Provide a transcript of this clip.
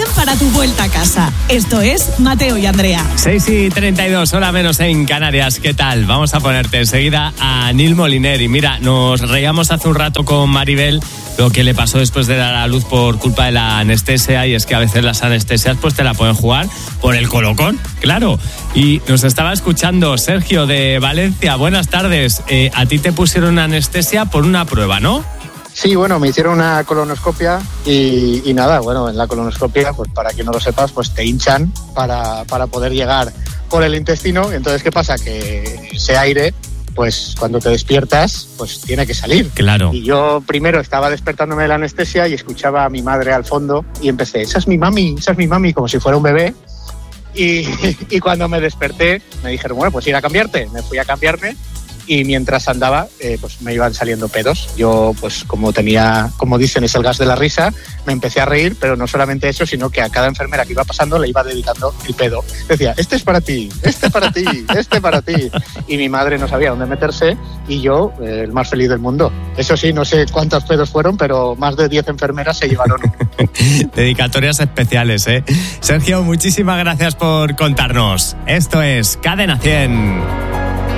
bien para tu vuelta a casa. Esto es Mateo y Andrea. 6:32, hora menos en Canarias. ¿Qué tal? Vamos a ponerte enseguida a Nil Moliner. Y mira, nos reíamos hace un rato con Maribel lo que le pasó después de dar a luz por culpa de la anestesia, y es que a veces las anestesias pues te la pueden jugar por el colocón, claro. Y nos estaba escuchando Sergio de Valencia. Buenas tardes. A ti te pusieron anestesia por una prueba, ¿no? Sí, bueno, me hicieron una colonoscopia y nada, bueno, en la colonoscopia, pues para que no lo sepas, pues te hinchan para poder llegar por el intestino. Entonces, ¿qué pasa? Que ese aire, pues cuando te despiertas, pues tiene que salir. Claro. Y yo primero estaba despertándome de la anestesia y escuchaba a mi madre al fondo y empecé, esa es mi mami, como si fuera un bebé. Y cuando me desperté, me dijeron, bueno, pues ir a cambiarte. Me fui a cambiarme. Y mientras andaba, pues me iban saliendo pedos. Yo, pues como dicen, es el gas de la risa, me empecé a reír, pero no solamente eso, sino que a cada enfermera que iba pasando le iba dedicando el pedo. Decía, este es para ti, este para ti, este para ti. Y mi madre no sabía dónde meterse y yo, el más feliz del mundo. Eso sí, no sé cuántos pedos fueron, pero más de 10 enfermeras se llevaron. Dedicatorias especiales, ¿eh? Sergio, muchísimas gracias por contarnos. Esto es Cadena 100.